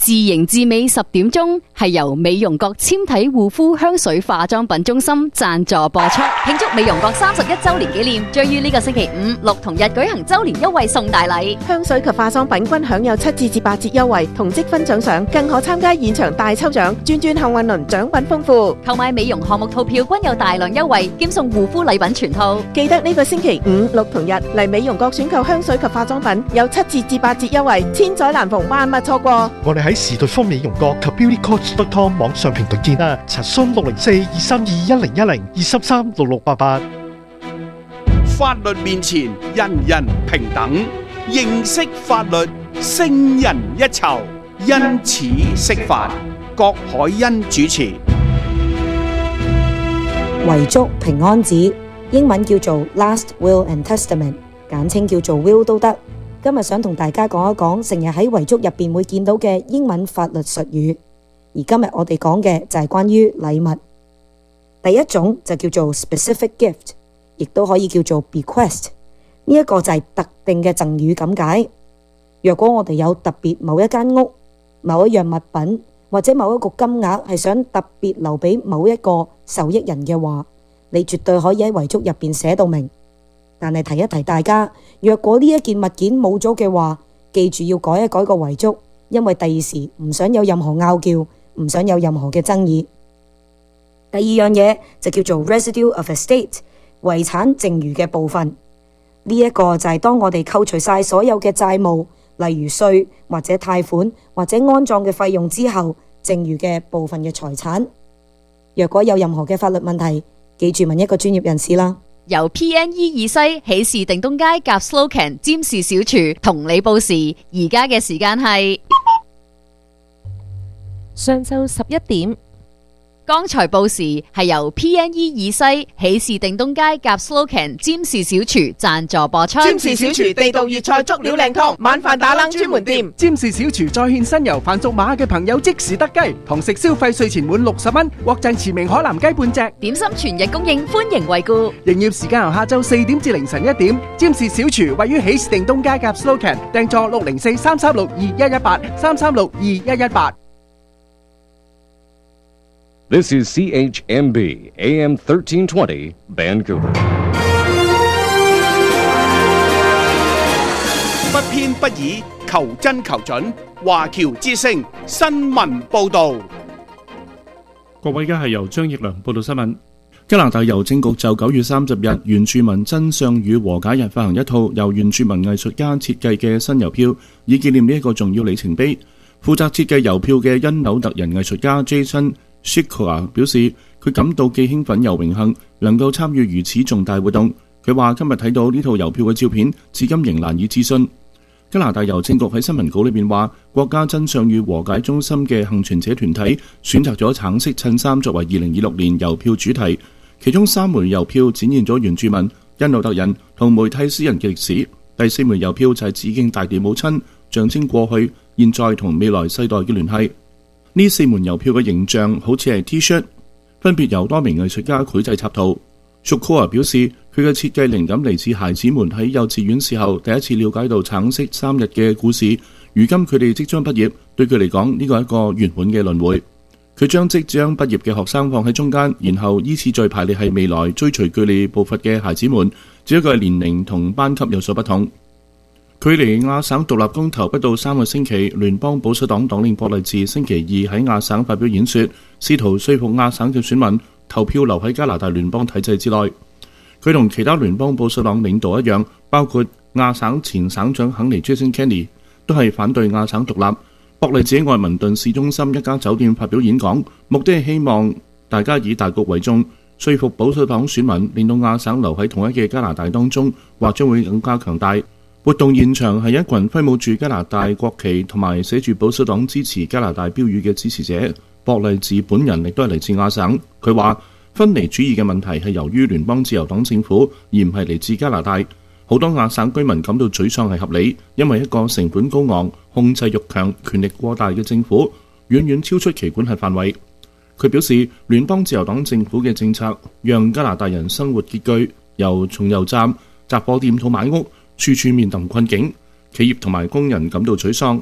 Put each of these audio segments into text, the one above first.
自營至美10點鐘係由美容閣纖體護膚香水化妝品中心贊助播出，慶祝美容閣31週年紀念，將於呢個星期5、6同日舉行週年優惠送大禮， 香水及化妝品均享有7至8折優惠同積分獎賞，更可參加現場大抽獎，轉幸運輪獎品豐富。 購買美容項目套票均有大量優惠，兼送護膚禮品全套。 記得呢個星期5、6同日嚟美容閣選購香水及化妝品，有7折至8折優惠，千載難逢，萬勿錯過。 我哋喺時代方美容閣及 beautycoach.com 網上平台見啦，查詢604-232-1022-33688。 法律面前人人平等，認識法律勝人一籌，因此釋法。郭海欣主持。 遺囑平安紙，英文叫做 Last Will and Testament， 簡稱叫做 Will 都得。今日想同大家講一講成日喺遺囑入邊會見到嘅英文法律術語，而今日我哋講嘅就係關於禮物。第一種就叫做 Specific Gift， 亦都可以叫做 Bequest， 呢一個就係特定嘅贈與咁解。若果我哋有特別某一間屋、某一樣物品或者某一個金額係想特別留俾某一個受益人嘅話，你絕對可以喺遺囑入邊寫到明。但係提一提大家，若果呢一件物件冇咗嘅話，記住要改一改個遺囑，因為第二時唔想有任何拗撬，唔想有任何嘅爭議。第二樣嘢就叫做 Residue of Estate， 遺產剩餘嘅部分。呢一個就係當我哋扣除晒所有嘅債務，例如稅或者貸款或者安葬嘅費用之後，剩餘嘅部分嘅財產。若果有任何嘅法律問題，記住問一個專業人士啦。 由 PNE 以西喜事定東街夾 Slocan 占士小廚同你報時，而家嘅時間係上晝11點。 剛才報時係由 PNE 以西喜事定東街夾 Slocan 占士小廚贊助播出。 占士小廚地道粵菜足料靚湯，晚飯打冷專門店。 占士小廚再獻新油飯屬馬嘅朋友即時得雞，堂食消費稅前滿60蚊，獲贈馳名海南雞半隻。 點心全日供應，歡迎惠顧。 營業時間由下晝4點至凌晨1點。占士小廚位於喜事定東街夾 Slocan， 訂座604-336-2118 336-2118。 This is CHMB AM 1320 Vancouver。 不偏不倚，求真求準。華僑之聲新聞報導。 各位，而家係由張奕良報道新聞。加拿大郵政局就9月30日原住民真相與和解日發行一套由原住民藝術家設計嘅新郵票，以紀念呢一個重要里程碑。負責設計郵票嘅因紐特人藝術家 Jason Shikora 表示，佢感到既興奮又榮幸能夠參與如此重大活動。佢話今日睇到呢套郵票嘅照片，至今仍難以置信。加拿大郵政局喺新聞稿裏面話，國家真相與和解中心嘅幸存者團體選擇咗橙色襯衫作為2026年郵票主題，其中3枚郵票展現咗原住民、因紐特人同梅蒂斯人嘅歷史，第4枚郵票就係致敬大地母親，象徵過去、現在同未來世代嘅聯繫。呢4枚郵票嘅形象好似係 T-shirt， 分別由多名藝術家繪製插圖。Shukura 表示，佢嘅設計靈感嚟自孩子們喺幼稚園時候第一次了解到橙色3日嘅故事。如今佢哋即將畢業，對佢嚟講呢個係一個圓滿嘅輪迴。佢將即將畢業嘅學生放喺中間，然後依次序排列係未來追隨佢哋步伐嘅孩子們，只不過係年齡同班級有所不同。距離亞省獨立公投不到3個星期，聯邦保守黨黨領博勵治星期二喺亞省發表演說，試圖說服亞省嘅選民投票留喺加拿大聯邦體制之內。佢同其他聯邦保守黨領導一樣，包括亞省前省長肯尼 Jason Kenney 都係反對亞省獨立。博勵治喺愛民頓市中心一家酒店發表演講，目的係希望大家以大局為重，說服保守黨選民令到亞省留喺同一嘅加拿大當中，或將會更加強大。活動現場係一群揮舞住加拿大國旗同埋寫住保守黨支持加拿大標語嘅支持者。博勵治本人亦都係嚟自亞省。佢話分離主義嘅問題係由於聯邦自由黨政府，而唔係嚟自加拿大。好多亞省居民感到沮喪係合理，因為一個成本高昂、控制欲強、權力過大嘅政府遠遠超出其管轄範圍。佢表示，聯邦自由黨政府嘅政策讓加拿大人生活拮據，由從油站、雜貨店到買屋，處處面臨困境，企業同埋工人感到沮喪。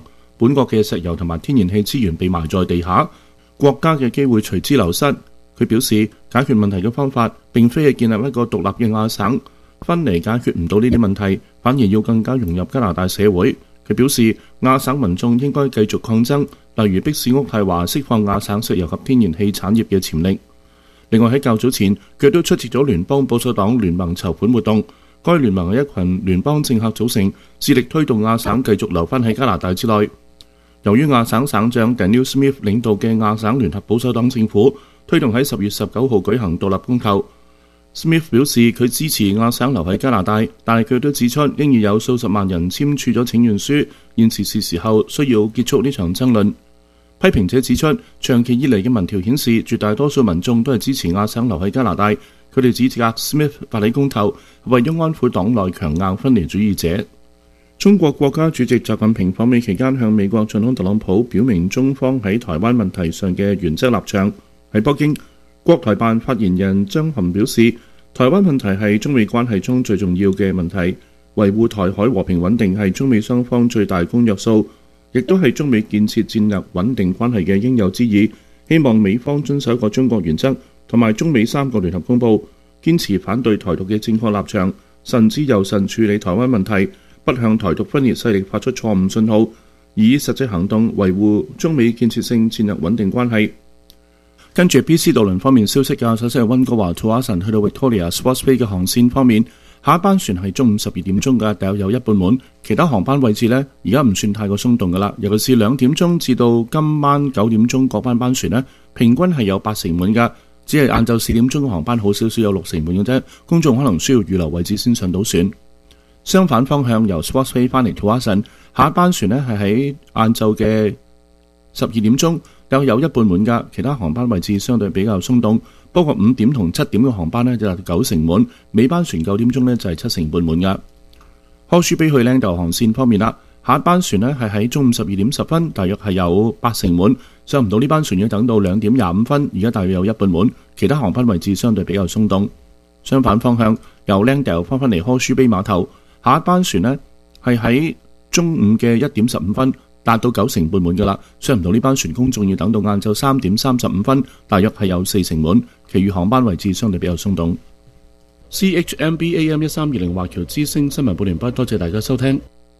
本國嘅石油同埋天然氣資源被埋在地下，國家嘅機會隨之流失。佢表示，解決問題嘅方法並非係建立一個獨立嘅亞省，分離解決唔到呢啲問題，反而要更加融入加拿大社會。佢表示，亞省民眾應該繼續抗爭，例如迫使渥太華釋放亞省石油及天然氣產業嘅潛力。另外喺較早前，佢都出席咗聯邦保守黨聯盟籌款活動。該聯盟係一群聯邦政客組成，致力推動亞省繼續留返喺加拿大之內。由於亞省省長 Daniel Smith 領導嘅亞省聯合保守黨政府推動喺10月19號舉行獨立公投。Smith 表示佢支持亞省留喺加拿大，但係佢都指出應要有數十萬人簽署咗請願書，現時是時候需要結束呢場爭論。批評者指出，長期以嚟嘅民調顯示絕大多數民眾都係支持亞省留喺加拿大。佢哋指責 Smith 發起公投為咗安撫黨內強硬分離主義者。中國國家主席習近平訪美期間向美國總統特朗普表明中方喺台灣問題上嘅原則立場。喺北京，國台辦發言人張含表示，台灣問題係中美關係中最重要嘅問題，維護台海和平穩定係中美雙方最大公約數，亦都係中美建設戰略穩定關係嘅應有之義。希望美方遵守一個中國原則同埋中美3個聯合公報，堅持反對台獨嘅正確立場，慎之又慎處理台灣問題，不向台獨分裂勢力發出錯誤信號，以實際行動維護中美建設性戰略穩定關係。跟住 BC 渡輪方面消息嘅，首先係溫哥華 Tsawwassen 去到 Victoria Sports Bay 嘅航線方面，下一班船係中午12點鐘嘅，大約有一半滿。其他航班位置呢，而家唔算太過鬆動噶啦，尤其是2點鐘至到今晚9點鐘嗰班船呢，平均係有80滿噶，只係晏晝4點鐘嘅航班好少少有60滿嘅啫，公眾可能需要預留位置先上到船。相反方向由 Sports Bay 翻嚟 Tsawwassen，下一班船呢係喺晏晝嘅12點鐘，有一半滿㗎，其他航班位置相對比較鬆動。不過5點同7點嘅航班呢就係9成滿，尾班船9點鐘呢就係7成半滿㗎。柯舒比去靚豆航線方面啦，下一班船呢係喺中午12點10分，大約係有8成滿，上唔到呢班船要等到2點25分，而家大約有一半滿，其他航班位置相對比較鬆動。相反方向由靚豆翻返嚟柯舒比碼頭，下一班船呢係喺中午嘅1點15分。達到9成半滿㗎啦，上唔到呢班船公眾要等到晏晝3點35分，大約係有4成滿，其餘航班位置相對比較鬆動。CHMB AM 1320華僑之聲新聞報完畢，多謝大家收聽。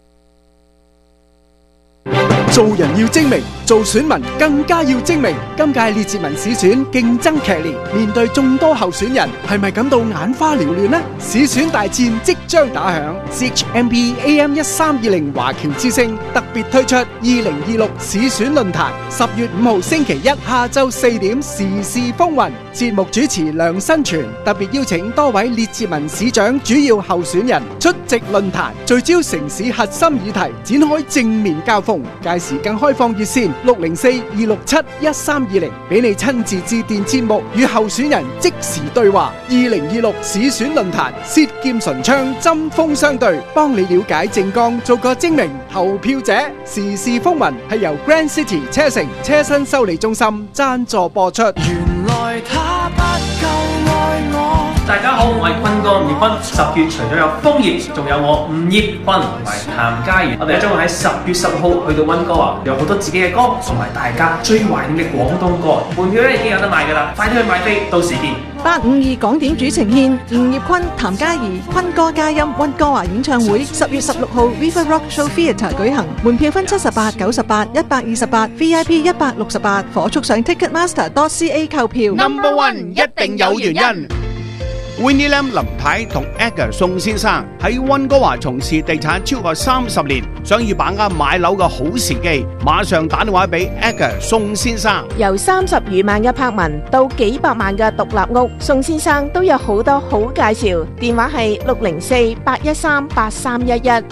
做人要精明，做選民更加要精明。今屆列治文市選競爭劇烈，面對眾多候選人，係咪感到眼花繚亂呢？市選大戰即將打響 ，CHMB AM 1320華僑之聲特別推出2026市選論壇，10月5號星期一下晝4點時事風雲。節目主持梁新全特別邀請多位列治文市長主要候選人出席論壇，聚焦城市核心議題，展開正面交鋒。屆時更開放熱線604-267-1320，俾你親自致電節目與候選人即時對話。2026市選論壇，舌劍唇槍，針鋒相對，幫你了解政綱，做個精明投票者。時事風雲係由 Grand City 車城車身修理中心贊助播出。 原來他不夠愛我。 大家好，我係坤哥吳業坤。10月除咗有楓葉，仲有我吳業坤同埋譚嘉儀。我哋將會喺10月10號去到溫哥華，有好多自己嘅歌，同埋大家最懷念嘅廣東歌。門票咧已經有得賣㗎啦，快啲去買飛，到時見。 852港點主呈獻吳業坤、譚嘉儀、坤哥加音溫哥華演唱會，10月16號 River Rock Show Theatre 舉行，門票分78、98、128 VIP 168，火速上 Ticketmaster.ca 購票。 Number One 一定有原因。Winnie Lam 林太同 Edgar 宋先生喺溫哥華從事地產超過30年，想要把握買樓嘅好時機，馬上打電話俾 Edgar 宋先生。 由30餘萬嘅柏文到幾百萬嘅獨立屋，宋先生都有好多好介紹。電話係604-813-8311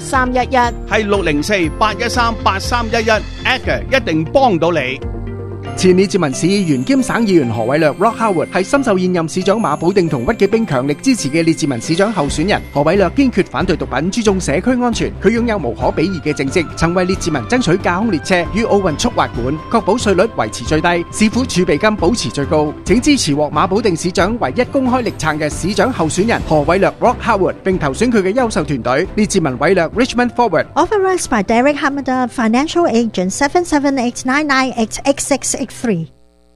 604-813-8311，係604-813-8311，Edgar 一定幫到你。 前列治文市議員兼省議員何偉略 Rock Howard 係深受現任市長馬寶定同屈紀冰強力支持嘅列治文市長候選人。何偉略堅決反對毒品，注重社區安全。佢擁有無可比擬嘅政績，曾為列治文爭取架空列車於奧運速滑管，確保稅率維持最低，市府儲備金保持最高。請支持獲馬寶定市長唯一公開力撐嘅市長候選人何偉略 Rock Howard， 並投選佢嘅優秀團隊列治文偉略 Richmond Forward。 Authorized by Derek Hamada, Financial Agent 7789986683。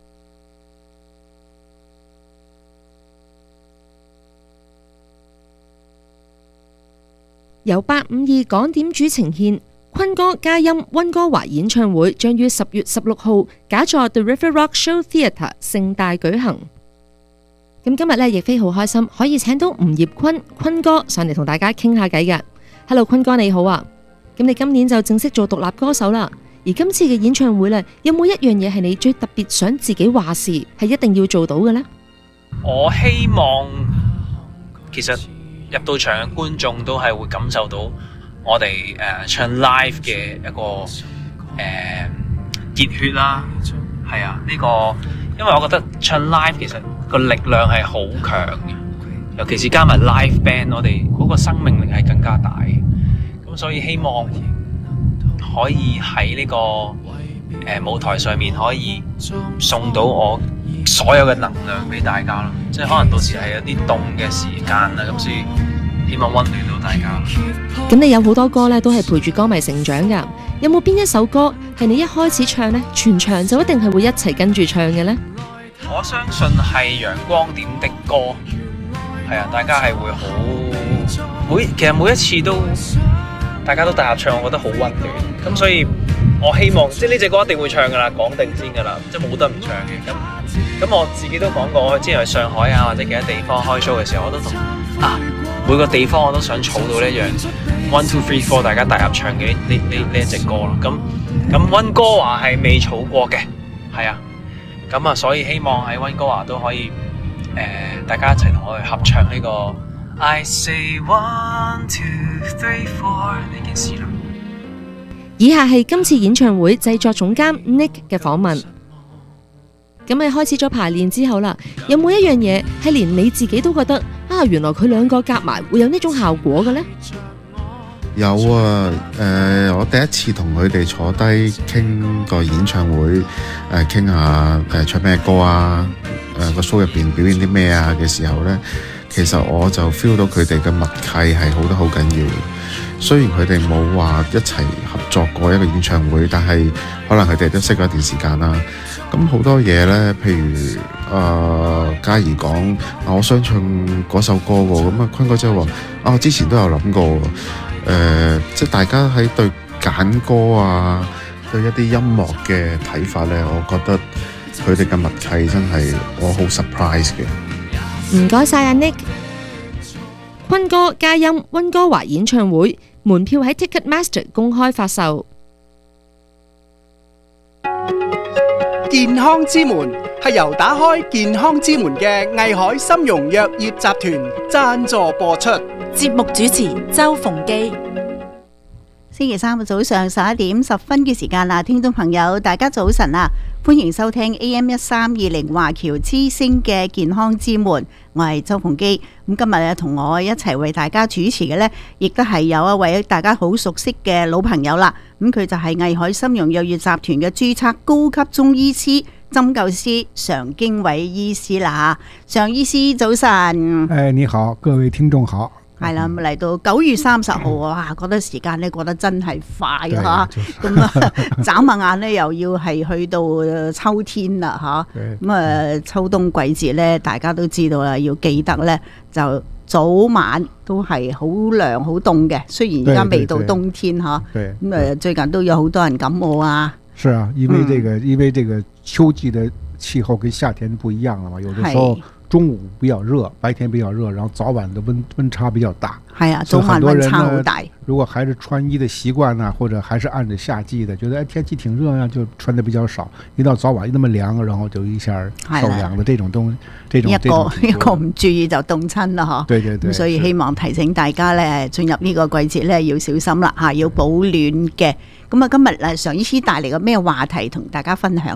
由852港點主呈獻坤哥嘉音溫哥華演唱會將於10月16號假座 The River Rock Show Theatre 盛大舉行。咁今日咧亦非好開心，可以請到吳業坤哥上嚟同大家傾下偈嘅。Hello， 坤哥你好啊！咁你今年就正式做獨立歌手啦。而今次嘅演唱會咧，有冇一樣嘢係你最特別想自己話事，係一定要做到嘅呢？ 我希望其實入到場嘅觀眾都係會感受到我哋唱 live 嘅一個熱血啦。係啊，呢個因為我覺得唱 live 其實個力量係好強嘅，尤其是加埋 live band， 我哋嗰個生命力係更加大。咁所以希望可以喺呢個舞台上面可以送到我所有嘅能量俾大家咯。即係可能到時係有啲凍嘅時間啦，咁所以希望溫暖到大家。 咁你有好多歌咧，都係陪住歌迷成長噶。有冇邊一首歌係你一開始唱呢，全場就一定係會一齊跟住唱嘅呢？ 我相信係陽光點的歌，係啊，大家係會好其實每一次都大家都大合唱，我覺得好溫暖。咁所以我希望即係呢隻歌一定會唱噶啦，講定先噶啦，即係冇得唔唱嘅。咁我自己都講過，我之前去上海啊或者其他地方開 show 嘅時候，我都同每個地方我都想儲到呢一樣 1 2 3 4大家大合唱嘅呢一隻歌咯。咁溫哥華係未儲過嘅，係啊。咁啊，所以希望喺溫哥華都可以大家一齊同我去合唱呢個 I say 1 2 3 4呢件事啦。 以下係今次演唱會製作總監 Nick 嘅訪問。咁你開始咗排練之後啦，有冇一樣嘢係連你自己都覺得原來佢兩個夾埋會有呢種效果嘅呢？ 有啊，我第一次同佢哋坐低傾個演唱會，傾下唱咩歌啊，個 show 入邊表演啲咩啊嘅時候呢，其實我就 feel 到佢哋嘅默契係好得好緊要。雖然佢哋冇話一齊合作過一個演唱會，但係可能佢哋都識咗一段時間啦。咁好多嘢呢，譬如嘉怡講我想唱嗰首歌喎，咁坤哥就話我之前都有諗過。即係大家喺對揀歌啊，對一啲音樂嘅睇法呢，我覺得佢哋嘅默契真係我好 surprise 嘅。 唔該晒阿 Nick。坤哥嘉音溫哥華演唱會門票喺 Ticketmaster 公開發售。 健康之門係由打開健康之門嘅藝海參茸藥業集團贊助播出。 節目主持周鳳基。星期三嘅早上11點10分嘅時間啦，聽眾朋友大家早晨啊，歡迎收聽 AM1320 華僑之聲嘅健康之門，我係周鳳基。咁今日同我一齊為大家主持嘅呢，亦都係有一位大家好熟悉嘅老朋友啦。咁佢就係藝海參茸藥業集團嘅註冊高級中醫師、針灸師常經緯醫師啦。常醫師早晨。 你好，各位聽眾好。 係啦，嚟到9月30號啊，覺得時間咧過得真係快嚇，咁眨下眼咧又要係去到秋天啦嚇，咁秋冬季節咧大家都知道啦，要記得咧就早晚都係好涼好凍嘅，雖然而家未到冬天嚇，咁最近都有好多人感冒啊。 是啊，因為這個秋季的氣候跟夏天不一樣了嘛，有的時候中午比較熱，白天比較熱，然後早晚的溫差比較大。 係啊，早晚溫差好大。 如果還是穿衣的習慣啊，或者還是按着夏季的，覺得天氣挺熱啊，就穿得比較少。一到早晚那麼涼，然後就一下受涼的這種東， 一個唔注意就凍親啦嗬。 對對對。 咁所以希望提醒大家咧，進入呢個季節咧要小心啦嚇，要保暖嘅。咁啊，今日常醫師帶嚟個咩話題同大家分享咧？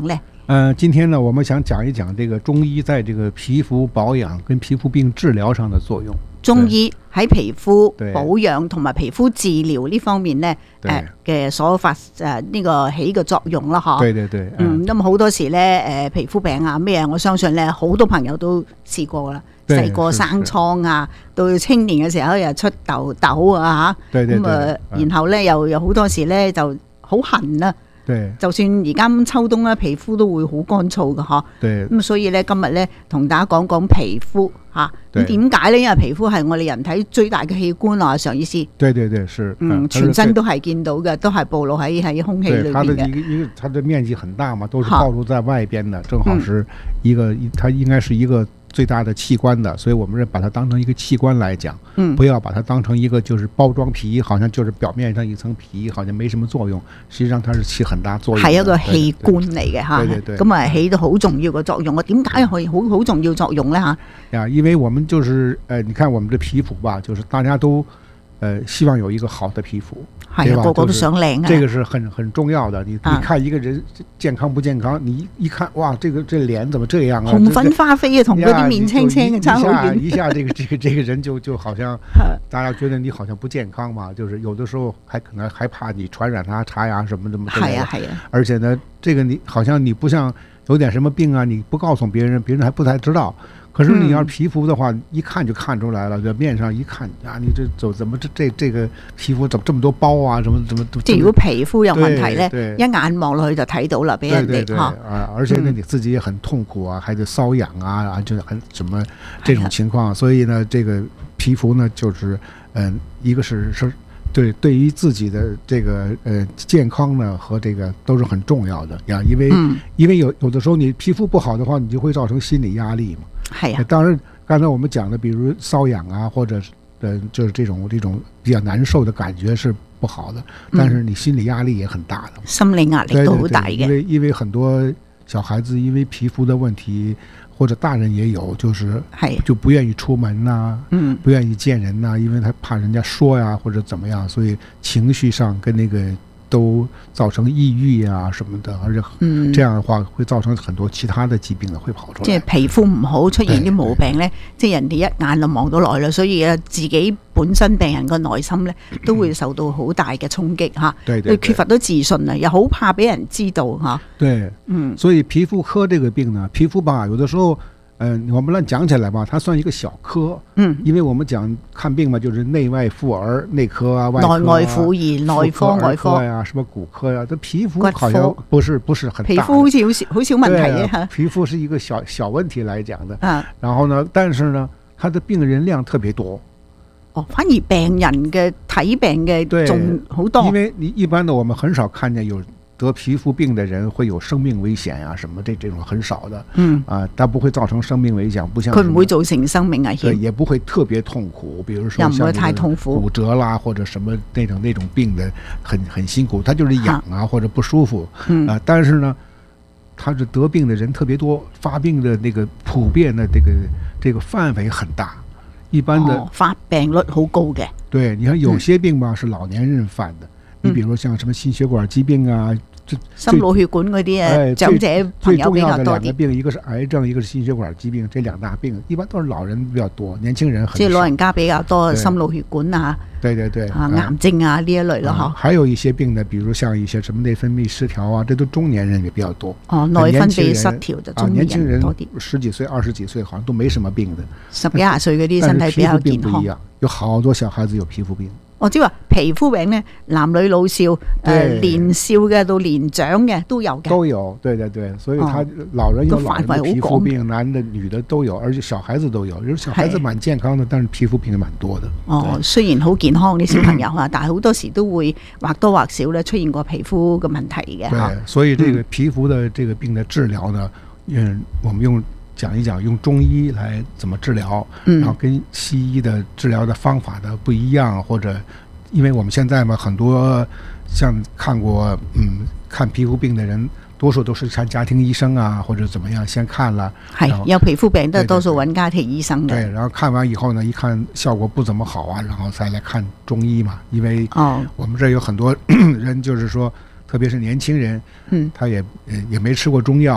今天呢，我们想讲一讲这个中醫在這個皮膚保養跟皮膚病治療上的作用。 中醫喺皮膚保養同埋皮膚治療呢方面呢，嘅所發呢個起嘅作用啦，嗬。 對對對。 咁好多時咧皮膚病啊咩，我相信咧好多朋友都試過啦。細個生瘡啊，到青年嘅時候又出痘痘啊嚇。咁然後咧又好多時咧就好痕啊。就算而家秋冬咧，皮膚都會好乾燥嘅嗬。咁所以咧，今日咧同大家講講皮膚嚇。咁點解咧？因為皮膚係我哋人體最大嘅器官啊，常醫師。 對對對，是。 全身都係見到嘅，都係暴露喺空氣裏邊嘅。 它的面積很大嘛，都是暴露在外邊的，正好是一個，它應該是一個最大的器官的，所以我們把它當成一個器官來講，不要把它當成一個就是包裝皮，好像就是表面上一層皮，好像沒什麼作用，實際上它是起很大作用。 係一個器官嚟嘅嚇，咁啊起到好重要嘅作用。我點解可以好重要作用呢嚇？ 呀，因為我們就是你看我們的皮膚吧，就是大家都希望有一個好的皮膚。 係啊，個個都想靚啊！ 這個是很重要的。你看一個人健康不健康，你一看哇，這臉怎麼這樣啊？ 紅粉花飛啊，同嗰啲面青青嘅差好遠。 一下這個人就好像大家覺得你好像不健康嘛，就是有的時候還可能還怕你傳染他查呀什麼。 係啊係啊。 而且呢，這個你好像你不像有點什麼病啊，你不告訴別人，別人還不太知道。可是你要皮膚的話，一看就看出來了。這面上一看啊，你這怎麼這個皮膚怎麼這麼多包啊？怎麼？ 即係如果皮膚有問題咧，一眼望落去就睇到啦，俾人哋嚇。 而且呢，你自己也很痛苦啊，還得瘙癢啊，就很什麼這種情況。所以呢，這個皮膚呢，就是一個是對於自己的這個健康呢和這個都是很重要的呀。因為有的時候你皮膚不好的話，你就會造成心理壓力嘛。 係啊， 當然，剛才我們講的，比如瘙癢啊，或者就是這種比較難受的感覺是不好的，但是你心理壓力也很大的， 心理壓力都好大嘅。 因為很多小孩子因為皮膚的問題，或者大人也有，就不願意出門呐，不願意見人呐，因為他怕人家說呀或者怎麼樣，所以情緒上跟那個都造成抑鬱啊什麼的，而且這樣的話會造成很多其他的疾病會跑出來。 即係皮膚唔好出現啲毛病呢，即係人哋一眼就望到落去啦，所以自己本身病人個內心呢都會受到好大嘅衝擊嚇，佢缺乏咗自信啊，又好怕俾人知道嚇。 對，所以皮膚科這個病呢，皮膚吧，有的時候。我們亂講起來吧，它算一個小科。因為我們講看病嘛，就是內外婦兒內科啊，外科啊， 內外婦兒內科外科呀，什麼骨科呀，這皮膚好像不是很大。 皮膚好少問題嘅。 皮膚是一個小問題來講的。然後呢，但是呢，它的病人量特別多。 反而病人嘅睇病嘅仲好多。 因為你一般的我們很少看見有得皮膚病的人會有生命危險啊，什麼這種很少的，它不會造成生命危險，不像佢唔會造成生命危險， 也不會特別痛苦，比如說像骨折啦或者什麼那種病的很辛苦，它就是癢啊或者不舒服，但是呢，它是得病的人特別多，發病的那個普遍的這個範圍很大，一般的發病率好高嘅。 對，你看有些病吧是老年人犯的，你比如說像什麼心血管疾病啊。 心腦血管嗰啲長者朋友比較多啲。最重要的兩個病，一個是癌症，一個是心血管疾病，這兩大病一般都是老人比較多，年輕人很少。 即係老人家比較多心腦血管啊， 對， 癌症啊呢一類咯，嗬。 還有一些病呢，比如像一些什麼內分泌失調啊，這都中年人也比較多。 內分泌失調就中年人多啲。 10幾歲、20幾歲好像都沒什麼病的。 10幾20歲嗰啲身體比較健康。 不一樣，有好多小孩子有皮膚病。 即係話皮膚病呢，男女老少，年少嘅到年長嘅都有嘅。 都有，對，所以他老人有老人的皮膚病，男的女的都有，而且小孩子都有。有小孩子蠻健康的，但是皮膚病蠻多的。 雖然好健康啲小朋友啊，但係好多時都會或多或少咧出現過皮膚嘅問題嘅。 對，所以這個皮膚的這個病的治療呢，我們講一講用中醫來怎麼治療，然後跟西醫的治療的方法的不一樣，或者因為我們現在嘛，很多像看過看皮膚病的人，多數都是看家庭醫生啊，或者怎麼樣先看了， 係有皮膚病都多數揾家庭醫生嘅。 對，然後看完以後呢，一看效果不怎麼好啊，然後再來看中醫嘛，因為我們這有很多人就是說，特別是年輕人，他也沒吃過中藥。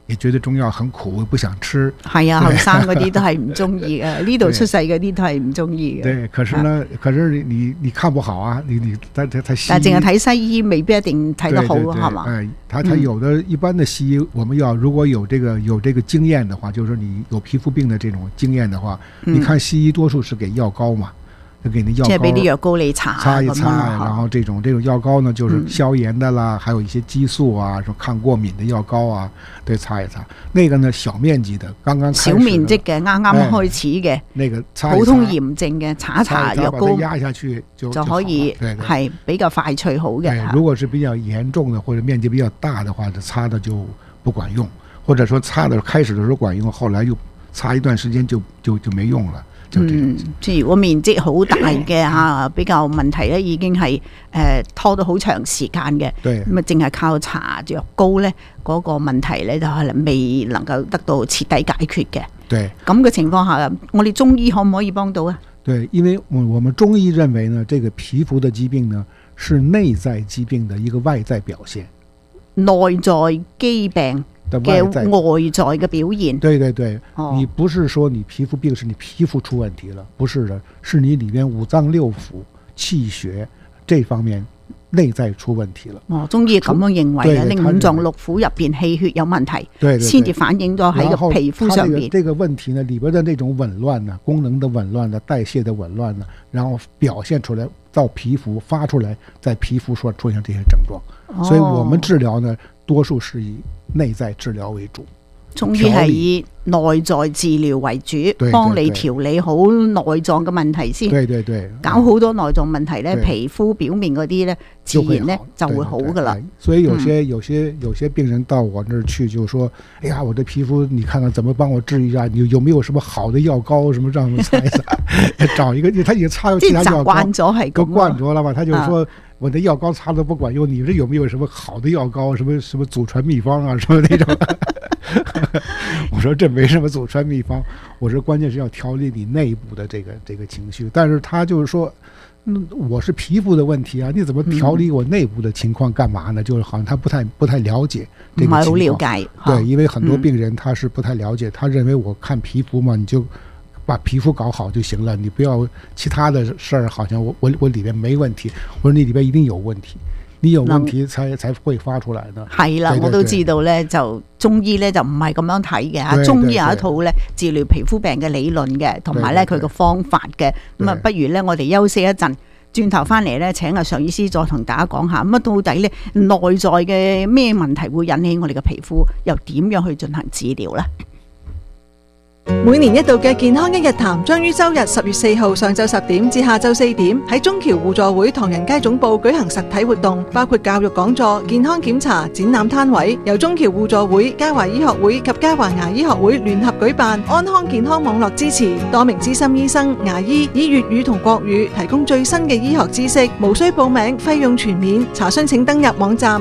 也覺得中藥很苦，不想吃。 係啊，後生嗰啲都係唔中意嘅，呢度出世嗰啲都係唔中意嘅。 對，可是呢，可是你看不好啊，他西醫， 但係淨係睇西醫未必一定睇得好，係嘛？ 他有的一般的西醫，我們要如果有這個經驗的話，就是說你有皮膚病的這種經驗的話，你看西醫多數是給藥膏嘛。就給你藥膏， 即係俾啲藥膏你擦一擦，然後這種藥膏呢，就是消炎的啦，還有一些激素啊，什麼抗過敏的藥膏啊，對，擦一擦。那個呢，小面積的，剛剛開始小面積嘅，啱啱開始嘅， 那個擦一擦普通炎症嘅，擦一擦藥膏， 壓下去就可以係比較快脆好嘅。 如果是比較嚴重的或者面積比較大的話，就擦的就不管用，或者說擦的開始的時候管用，後來又擦一段時間就沒用了。 即係如果面積好大嘅嚇，比較問題咧，已經係拖到好長時間嘅，咁啊淨係靠搽藥膏咧，嗰個問題咧就可能未能夠得到徹底解決嘅。 對， 咁嘅情況下，我哋中醫可唔可以幫到啊？ 對，因為我們中醫認為呢，這個皮膚的疾病呢，是內在疾病的一個外在表現， 內在疾病嘅外在嘅表現。 對對對，你不是說你皮膚病是你皮膚出問題了，不是的，是你裏面五臟六腑、氣血這方面內在出問題了。 中醫咁樣認為嘅，你五臟六腑入邊氣血有問題，先至反映咗喺個皮膚上面。 這個問題呢，裏邊的那種紊亂呢，功能的紊亂呢，代謝的紊亂呢，然後表現出來到皮膚發出來，在皮膚說出現這些症狀。所以我們治療呢，多數是以內在治療為主， 中醫係以內在治療為主，幫你調理好內臟嘅問題先。 對對對， 搞好多內臟問題咧，皮膚表面嗰啲咧，自然咧就會好噶啦。 所以有些病人到我那兒去，就說：哎呀，我的皮膚，你看看怎麼幫我治一下？你有沒有什麼好的藥膏？什麼讓我擦一擦？找一個，他已經擦過其他藥膏， 慣咗係都慣咗了嘛？他就說。我的藥膏擦得不管用，你這有沒有什麼好的藥膏？什麼祖傳秘方啊？什麼那種？我說這沒什麼祖傳秘方，我說關鍵是要調理你內部的這個情緒。但是他就是說，我是皮膚的問題啊，你怎麼調理我內部的情況幹嘛呢？就是好像他不太了解這個情況。 唔係好了解。 對，因為很多病人他是不太了解，他認為我看皮膚嘛，你就把皮膚搞好就行了，你不要其他的事兒，好像我裏面沒問題，我說你裏面一定有問題，你有問題才會發出來的。 係啦，我都知道咧，就中醫咧就唔係咁樣睇嘅嚇，中醫有一套咧治療皮膚病嘅理論嘅，同埋咧佢個方法嘅。咁啊，不如咧我哋休息一陣，轉頭翻嚟咧請阿常醫師再同大家講下，咁啊到底咧內在嘅咩問題會引起我哋嘅皮膚，又點樣去進行治療咧？ 每年一度嘅健康一日談將於周日10月4號上晝10點至下晝4點喺中橋互助會唐人街總部舉行實體活動，包括教育講座、健康檢查、展覽攤位，由中橋互助會、嘉華醫學會及嘉華牙醫學會聯合舉辦，安康健康網絡支持，多名資深醫生、牙醫以粵語同國語提供最新嘅醫學知識，無需報名，費用全免。查詢請登入網站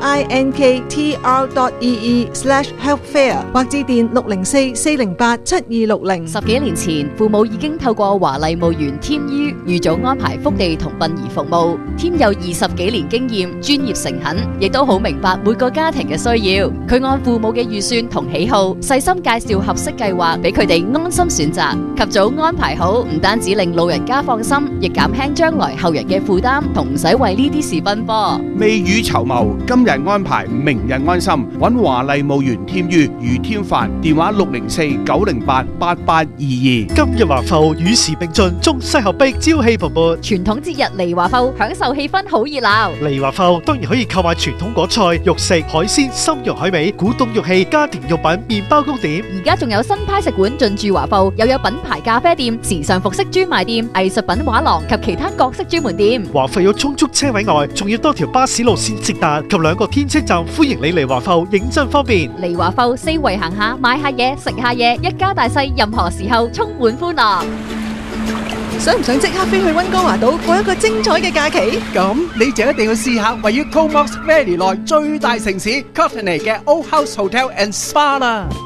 linktr.ee/healthfair 或致電604-408-7260。 10幾年前，父母已經透過華麗墓園添於預早安排福地同殯儀服務。添有20幾年經驗，專業誠懇，亦都好明白每個家庭嘅需要。佢按父母嘅預算同喜好，細心介紹合適計劃俾佢哋安心選擇。及早安排好，唔單止令老人家放心，亦減輕將來後人嘅負擔，同唔使為呢啲事奔波。 未雨綢繆，今日安排，明日安心。揾華麗墓園添於余添發，電話604-908-8822。 今日華埠與時並進，中西合璧，朝氣蓬勃。 傳統節日嚟華埠，享受氣氛好熱鬧。 嚟華埠當然可以購買傳統果菜、肉食、海鮮、參洋海味、古董玉器、家庭用品、麵包糕點。 而家仲有新派食館進駐華埠，又有品牌咖啡店、時尚服飾專賣店、藝術品畫廊及其他各式專門店。 華埠有充足車位外，仲要多條巴士路線直達及2個天車站，歡迎你嚟華埠，認真方便。 嚟華埠四圍行下，買下嘢，食下嘢，一家大細任何時候充滿歡樂。 想唔想即刻飛去溫哥華島過一個精彩嘅假期？ 咁你就一定要試下位於 Comox Valley 內最大城市 Courtenay 嘅 Old House Hotel and Spa 啦。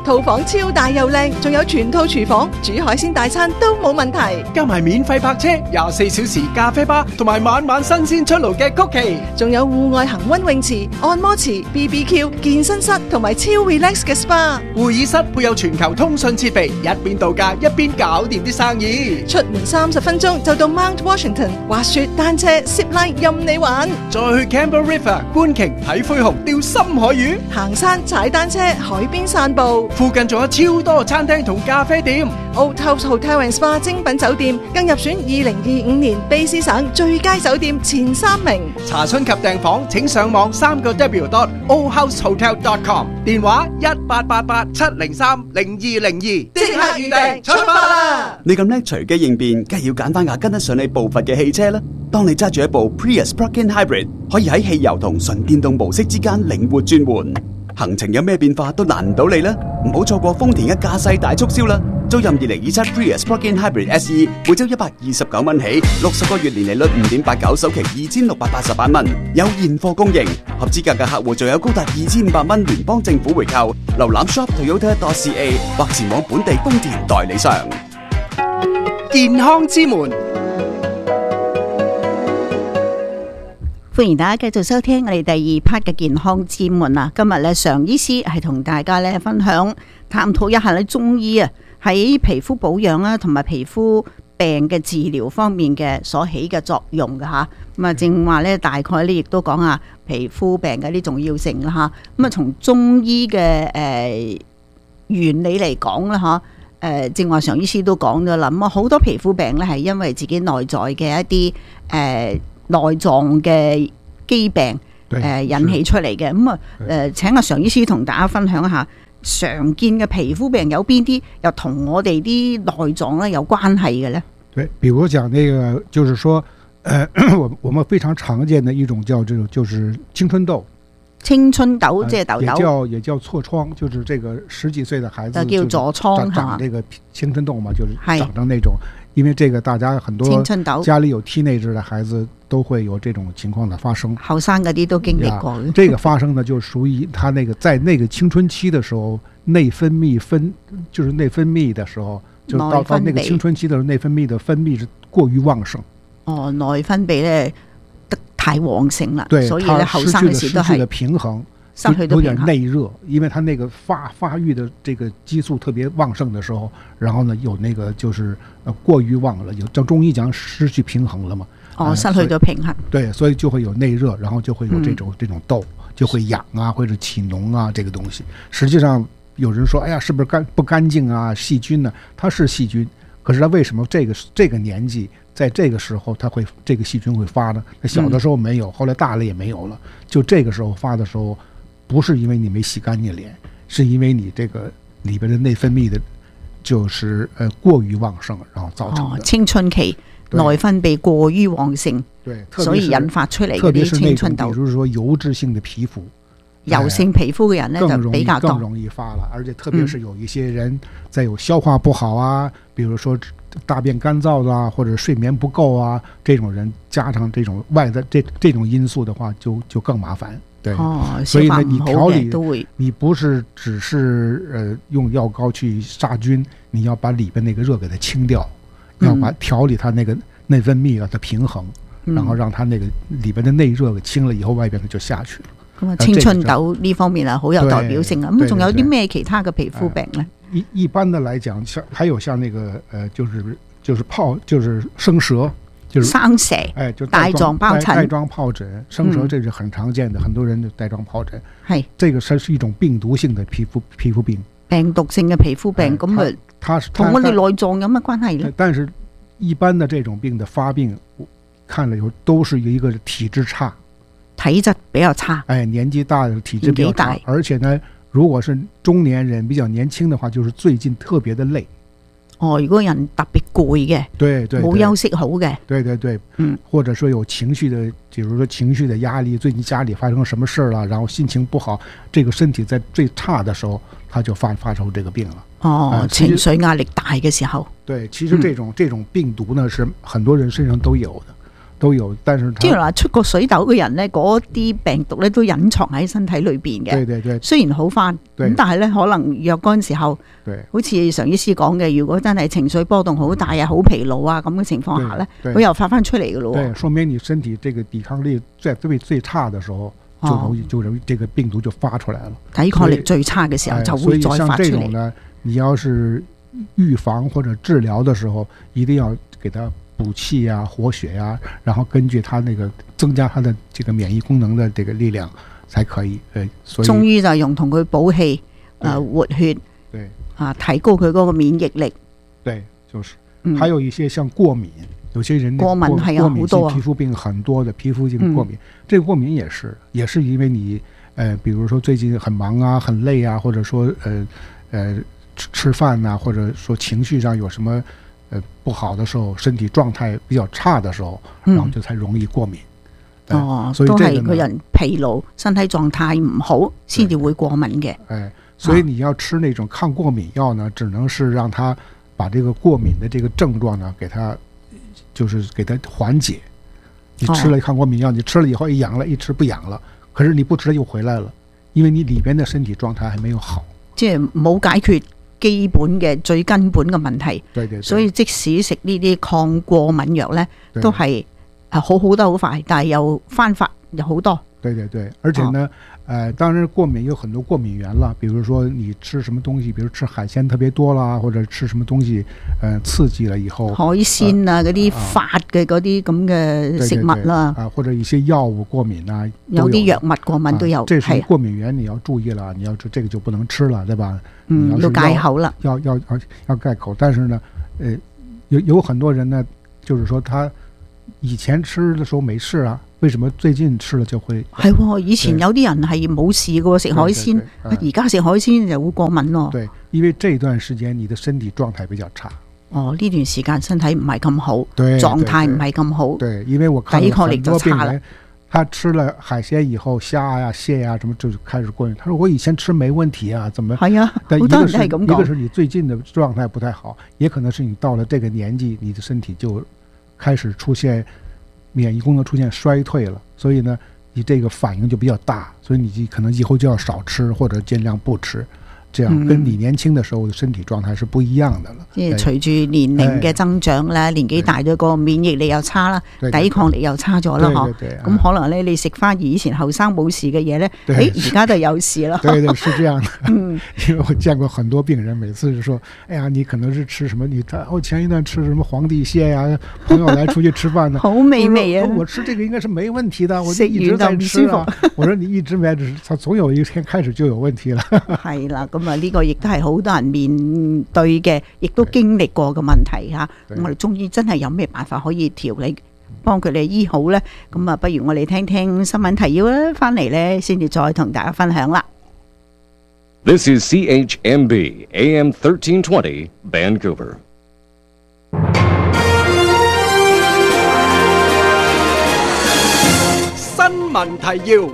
套房超大又靚，仲有全套廚房，煮海鮮大餐都冇問題。 加埋免費泊車、24小時咖啡吧，同埋晚晚新鮮出爐嘅曲奇， 仲有戶外恒溫泳池、按摩池、BBQ、健身室同埋超 relax 嘅 SPA。 會議室配有全球通訊設備，一邊度假一邊搞掂啲生意。 出門30分鐘就到 Mount Washington，滑雪、單車、zipline 任你玩。 再去 Campbell River 觀鯨、睇灰熊、釣深海魚， 行山、踩單車、海邊散步。 附近仲有超多餐廳同咖啡店。 Old House Hotel and Spa 精品酒店更入選2025年卑詩省最佳酒店前3名。 查詢及訂房請上網3w.oldhousehotel.com， 電話1888-703-0202， 即刻預訂，出發啦！ 你咁叻隨機應變，梗係要揀翻架跟得上你步伐嘅汽車啦。當你揸住一部 Prius Plug-in Hybrid， 可以喺汽油同純電動模式之間靈活轉換，行程有咩變化都難唔到你啦！唔好錯過豐田嘅駕駛大促銷啦！租任2027 Prius Plug-in Hybrid SE， 每周129蚊起，60個月年利率 5.89， 首期2688蚊，有現貨供應。合資格嘅客戶仲有高達2500蚊聯邦政府回購。瀏覽 shoptoyota.ca 或前往本地豐田代理商。 健康之門， 歡迎大家繼續收聽我哋第2 part 嘅健康之門啊！今日咧，常醫師係同大家咧分享探討一下咧中醫啊喺皮膚保養啊同埋皮膚病嘅治療方面嘅所起嘅作用嘅吓。咁啊，正話咧大概咧亦都講下皮膚病嘅啲重要性啦吓。咁啊，從中醫嘅原理嚟講啦吓。正話常醫師都講咗啦，咁好多皮膚病咧係因為自己內在嘅一啲內臟嘅疾病引起出嚟嘅。咁啊請阿常醫師同大家分享一下常見嘅皮膚病有邊啲，又同我哋啲內臟咧有關係嘅咧？ 對，比如講那個，就是說，我們非常常見的一種叫這種就是青春痘。 青春痘即係痘痘， 也叫痤瘡，就是這個10幾歲的孩子叫痤瘡， 長這個青春痘嘛，就是長成那種。因為這個大家很多家裡有 teenager 的孩子都會有這種情況的發生。 後生嗰啲都經歷過。 這個發生呢，就屬於他那個在那個青春期的時候，內分泌就是內分泌的時候，就到那個青春期的時候，內分泌的分泌是過於旺盛。 哦，內分泌咧太旺盛啦， 對， 所以咧後生嘅時都係失去了平衡，有點內熱，因為他那個發育的這個激素特別旺盛的時候，然後呢有那個就是過於旺了，有叫中醫講失去平衡了嘛。 哦，失去咗平衡。 對，所以就會有內熱，然後就會有這種痘，就會癢啊，或者起膿啊，這個東西。實際上有人說，哎呀，是不是不乾淨啊？細菌呢？它是細菌，可是它為什麼這個年紀？在這個時候，這個細菌會發呢？小的時候沒有，後來大了也沒有了。就這個時候發的時候，不是因為你沒洗乾淨臉，是因為你這個裏邊的內分泌的，就是過於旺盛，然後造成的。 青春期內分泌過於旺盛， 對， 所以引發出嚟嗰啲青春痘。 比如說油脂性的皮膚， 油性皮膚嘅人呢就比較多， 更容易發了。而且特別是有一些人在有消化不好啊，比如說大便乾燥啊，或者睡眠不夠啊，這種人加上這種外在這種因素的話，就更麻煩。對，所以呢，你調理你不是只是用藥膏去殺菌，你要把裏邊那個熱給它清掉，要把調理它那個內分泌讓它平衡，然後讓它那個裏邊的內熱給清了以後，外邊就下去了。 咁啊，青春痘呢方面啊，好有代表性啊。咁仲有啲咩其他嘅皮膚病呢？ 一般的來講，還有像那個就是生蛇，就是生蛇，就帶狀疱疹， 帶狀疱疹，生蛇這是很常見的，很多人就帶狀疱疹。 係， 這個是一種病毒性的皮膚病。 病毒性嘅皮膚病，咁啊，同我哋內臟有乜關係呢？ 但是一般的這種病的發病，看了以後都是一個體質差， 體質比較差。 年紀大的體質比較差，而且呢，如果是中年人比較年輕的話，就是最近特別的累。 哦，如果人特別攰嘅， 對， 冇休息好嘅， 對，或者說有情緒的，比如說情緒的壓力，最近家裡發生什麼事了，然後心情不好，這個身體在最差的時候，他就發出這個病了。 哦，情緒壓力大嘅時候。 對，其實這種病毒呢，是很多人身上都有的。 都有，但是即係話出過水痘嘅人咧，嗰啲病毒咧都隱藏喺身體裏邊嘅。 對對對， 雖然好翻，咁但係咧可能若干時候，好似常醫師講嘅，如果真係情緒波動好大啊、好疲勞啊咁嘅情況下咧，佢又發翻出嚟嘅咯。 對，說明你身體這個抵抗力在最差的時候，就容易這個病毒就發出來了。 抵抗力最差嘅時候就會再發出嚟。 所以像這種呢，你要是預防或者治療的時候，一定要給它補氣啊、活血啊，然後根據它那個增加它的這個免疫功能的這個力量才可以。所以中醫就用同佢補氣、活血， 對啊，提高佢嗰個免疫力。 對，就是。還有一些像過敏，有些人過敏係啊，好多皮膚病很多的皮膚性過敏，這個過敏也是因為你比如說最近很忙啊、很累啊，或者說吃飯啊，或者說情緒上有什麼不好的時候，身體狀態比較差的時候，然後就才容易過敏。 所以都係個人疲勞、身體狀態唔好，先至會過敏嘅。 所以你要吃那種抗過敏藥呢，只能是讓它把這個過敏的這個症狀呢，給它緩解。你吃了抗過敏藥，你吃了以後一陽了，一吃不陽了，可是你不吃了又回來了，因為你裏邊的身體狀態還沒有好， 即係冇解決基本嘅最根本嘅問題。 對對對， 所以即使食呢啲抗過敏藥呢，都係好得好快，但係又翻發又好多。 對對對，而且呢，當然過敏有很多過敏源了，比如說你吃什麼東西，比如吃海鮮特別多啦，或者吃什麼東西，刺激了以後， 海鮮啊嗰啲發嘅嗰啲咁嘅食物啦， 或者一些藥物過敏啊， 有啲藥物過敏都有。 這是過敏源，你要注意了，你要這個就不能吃了，對吧？ 要戒口了， 要戒口。但是呢，有很多人呢，就是說他以前吃的時候沒事啊。為什麼最近吃了就會？ 係以前有啲人係冇事嘅食海鮮，而家食海鮮就會過敏咯。 對，因為這段時間你的身體狀態比較差。 呢段時間身體唔係咁好， 對， 狀態唔係咁好。 對，因為我看到很多病人，他吃了海鮮以後，蝦呀、蟹呀什麼就開始過敏。他說我以前吃沒問題啊，怎麼？ 係啊， 但好多人都係咁講。 一個是你最近的狀態不太好，也可能是你到了這個年紀，你的身體就開始出現免疫功能出現衰退了，所以呢，你這個反應就比較大，所以你可能以後就要少吃或者盡量不吃，這樣跟你年輕的時候的身體狀態是不一樣的了。 即係隨住年齡嘅增長咧，年紀大咗個免疫力又差啦，抵抗力又差咗啦，嗬。咁可能咧，你食翻以前後生冇事嘅嘢咧，而家就有事啦。 對對，是這樣的。因為我見過很多病人，每次就說：哎呀，你可能是吃什麼？我前一段吃什麼皇帝蟹呀？朋友來出去吃飯呢， 好美味啊！ 我吃這個應該是沒問題的，我就一直在吃啊。我說你一直沒吃，他總有一天開始就有問題了。 係啦，咁啊呢個亦都係好多人面對嘅，亦都經歷過嘅問題嚇。我哋中醫真係有咩辦法可以調理，幫佢哋醫好呢？咁啊，不如我哋聽聽新聞提要啦，翻嚟呢先至再同大家分享啦。 This is CHMB AM 1320 Vancouver. 新聞提要。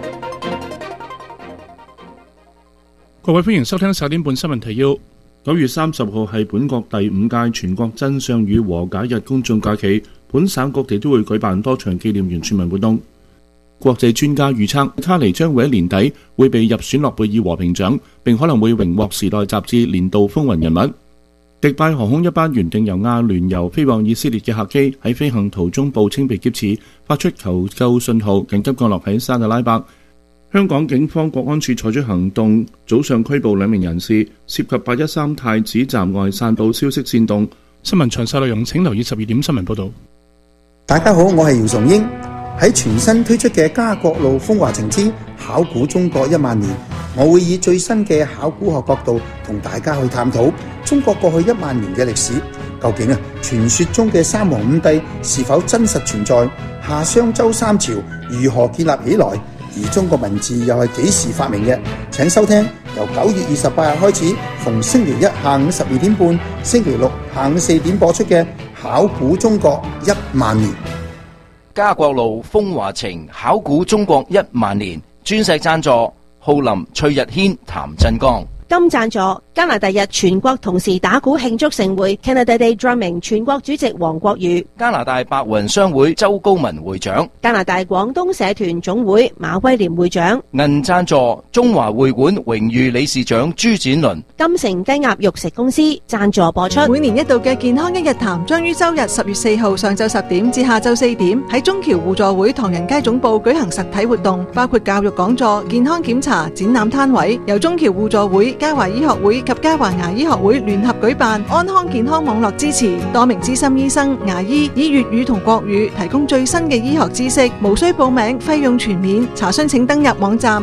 各位歡迎收聽10點半新聞提要。9月30號係本國第5屆全國真相與和解日公眾假期，本省各地都會舉辦多場紀念原住民活動。國際專家預測，卡尼將會喺年底會被入選諾貝爾和平獎，並可能會榮獲《時代》雜誌年度風雲人物。迪拜航空一班原定由阿聯酋飛往以色列嘅客機喺飛行途中報稱被劫持，發出求救信號，緊急降落喺沙特拉伯。香港警方國安處採取行動，早上拘捕2名人士，涉及813太子站外散佈消息煽動。新聞詳細內容請留意12點新聞報導。 大家好，我係姚崇英。喺全新推出嘅家國路風華情之考古中國1萬年，我會以最新嘅考古學角度同大家去探討中國過去1萬年嘅歷史。究竟傳說中嘅三皇五帝是否真實存在？夏商周3朝如何建立起來？而中國文字又係幾時發明嘅？請收聽由9月28日開始，逢星期一下午12點半、星期六下午4點播出嘅考古中國1萬年。 家國路風華情考古中國1萬年，專石贊助浩林、崔日軒、譚振剛。 金贊助加拿大日全國同時打鼓慶祝盛會 Canada Day Drumming 全國主席黃國宇， 加拿大白雲商會周高文會長， 加拿大廣東社團總會馬威廉會長， 銀贊助中華會館榮譽理事長朱展倫， 金城雞鴨肉食公司贊助播出。 每年一度嘅健康一日談將於周日10月4號上晝10點至下晝4點喺中橋互助會唐人街總部舉行實體活動，包括教育講座、健康檢查、展覽攤位，由中橋互助會、嘉華醫學會及嘉華牙醫學會聯合舉辦，安康健康網絡支持，多名資深醫生、牙醫以粵語同國語提供最新嘅醫學知識，無需報名，費用全免。查詢請登入網站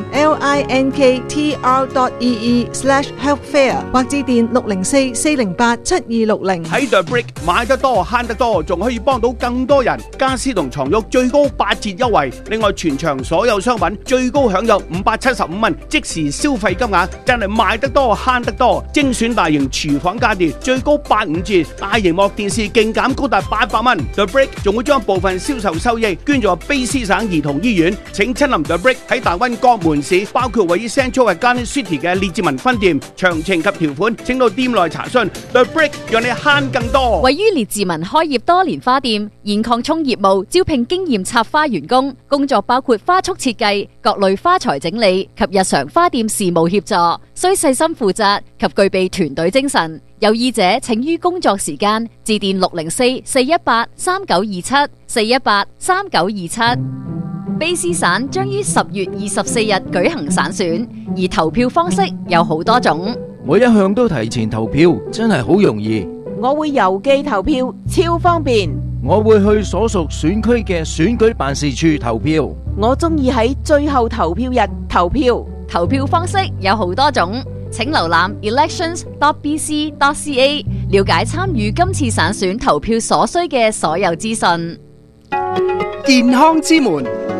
linktr.ee/healthfair 或致電604-408-7260。 喺 The Brick 買得多慳得多，仲可以幫到更多人。家私同床褥最高8折優惠，另外全場所有商品最高享有575蚊即時消費金額，真係買得多慳得多。精選大型廚房家電最高85折，大螢幕電視勁減高達800蚊。The Brick 仲會將部分銷售收益捐助卑詩省兒童醫院。請親臨 The Brick 喺大溫各門市，包括位於 Central 嘅 Garden City 嘅列治文分店。詳情及條款請到店內查詢。The Brick 讓你慳更多。 位於列治文開業多年花店，現擴充業務，招聘經驗插花員工，工作包括花束設計、各類花材整理及日常花店事務協助，需細心負責及具備團隊精神。有意者請於工作時間致電604-418-3927 卑詩省將於10月24日舉行省選，而投票方式有好多種。 我一向都提前投票，真係好容易。 我會郵寄投票，超方便。 我會去所屬選區嘅選舉辦事處投票。 我中意喺最後投票日投票。 投票方式有好多種，請瀏覽 elections.bc.ca 了解參與今次省選投票所需嘅所有資訊。 健康之門，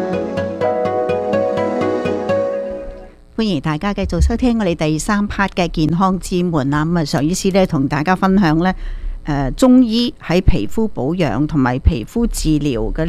歡迎大家繼續收聽我哋第3 part 嘅健康之門啊！咁啊，常醫師咧同大家分享咧，中醫喺皮膚保養同埋皮膚治療嘅